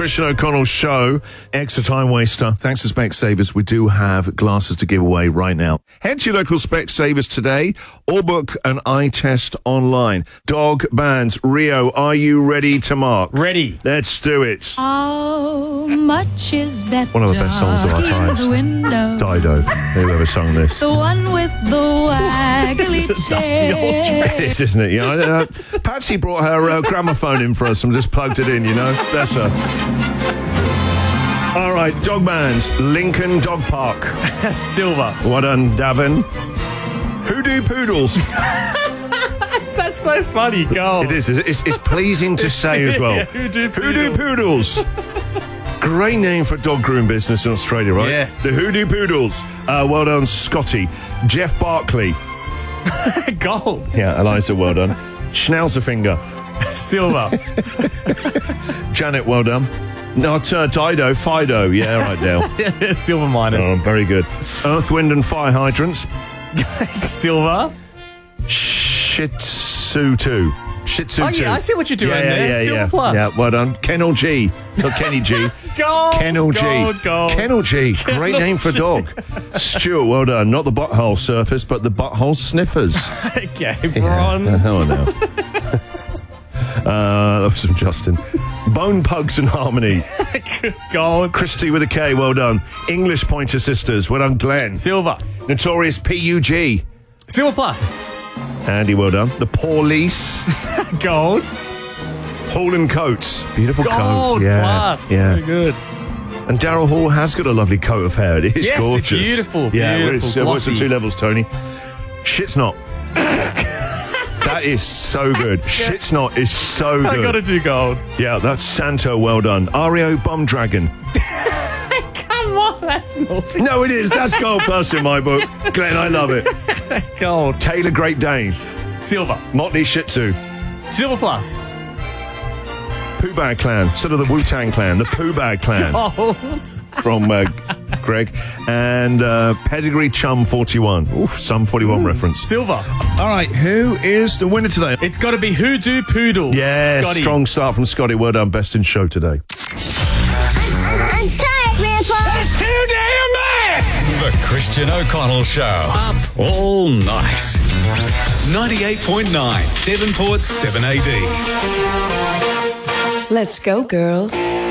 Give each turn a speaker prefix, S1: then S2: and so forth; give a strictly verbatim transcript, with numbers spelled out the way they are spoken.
S1: Christian O'Connell Show. Extra time waster. Thanks to Specsavers, we do have glasses to give away right now. Head to your local Specsavers today or book an eye test online. Dog bands. Rio, are you ready to mark?
S2: Ready.
S1: Let's do it.
S3: How much is that?
S1: One of the best songs of our times. Dido. Whoever sung this.
S3: The one with the waggly
S2: This is a dusty old track.
S1: It is, isn't it? Yeah, uh, Patsy brought her uh, gramophone in for us and just plugged it in, you know? Bless her. All right, dog bands. Lincoln Dog Park.
S2: Silver.
S1: Well done, Davin. Hoodoo Poodles.
S2: That's so funny. Go.
S1: It is. It's, it's pleasing to say as well.
S2: Yeah, Hoodoo
S1: Hoodoo Poodles. Great name for a dog groom business in Australia, right?
S2: Yes.
S1: The Hoodoo Poodles. Uh, well done, Scotty. Jeff Barkley.
S2: Gold.
S1: Yeah, Eliza, well done. Schnauzer
S2: Silver.
S1: Janet, well done. No, uh, Dido, Fido. Yeah, right, Dale.
S2: Silver minus.
S1: Oh, very good. Earth, Wind and Fire Hydrants.
S2: Silver.
S1: Shih Tzu two. Shih Tzu
S2: Oh,
S1: two.
S2: yeah, I see what you're doing
S1: yeah, yeah,
S2: there.
S1: Yeah,
S2: Silver
S1: yeah.
S2: plus.
S1: Yeah, well done. Kennel G. Not Kenny G.
S2: Gold.
S1: Kennel G.
S2: Gold, gold.
S1: Kennel G. Great name for a dog. Stuart, well done. Not the butthole surface, but the butthole sniffers.
S2: Okay, bronze.
S1: Yeah, oh, no. uh, that was from Justin. Bone Pugs and Harmony.
S2: Gold.
S1: Christy with a K, well done. English Pointer Sisters, well done, Glenn.
S2: Silver.
S1: Notorious P U G.
S2: Silver plus.
S1: Andy, well done. The Paulice.
S2: Gold.
S1: Hall and Coates. Beautiful
S2: Gold
S1: coat. Yeah,
S2: plus.
S1: yeah.
S2: Very good.
S1: And Daryl Hall has got a lovely coat of hair. It is
S2: Yes,
S1: gorgeous.
S2: beautiful,
S1: Yeah, well,
S2: beautiful,
S1: it's, uh, what's the
S2: glossy.
S1: two levels, Tony? Shit's not. That is so good. Shit's not is so good.
S2: I gotta do gold.
S1: Yeah, that's Santo, well done. Ario Bum Dragon.
S2: Come on, that's naughty.
S1: No, it is. That's gold plus in my book. Glenn, I love it.
S2: Gold.
S1: Taylor Great Dane.
S2: Silver.
S1: Motley Shih Tzu.
S2: Silver plus.
S1: Pooh Bag Clan. Sort of the Wu-Tang Clan. The Pooh Bag Clan.
S2: Gold.
S1: From uh, Greg. And uh, Pedigree Chum forty-one. Oof, some forty-one reference.
S2: Silver.
S1: All right, who is the winner today?
S2: It's got to be Hoodoo Poodles.
S1: Yeah,
S2: Scotty.
S1: strong start from Scotty. Well done, best in show today.
S4: I'm tired, Grandpa.
S5: That's too damn bad! The Christian O'Connell Show. Up all night. ninety-eight point nine, Devonport's seven A D.
S6: Let's go, girls.